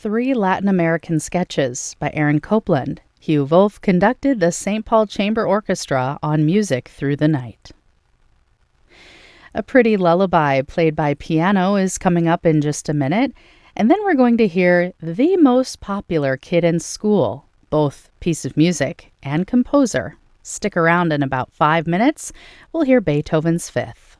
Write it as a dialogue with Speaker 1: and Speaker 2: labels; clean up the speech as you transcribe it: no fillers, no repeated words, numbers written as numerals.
Speaker 1: three Latin American sketches by Aaron Copland. Hugh Wolf conducted the St. Paul Chamber Orchestra on Music Through the Night. A Pretty Lullaby played by piano is coming up in just a minute, and then we're going to hear The Most Popular Kid in School, both piece of music and composer. Stick around in about 5 minutes. We'll hear Beethoven's Fifth.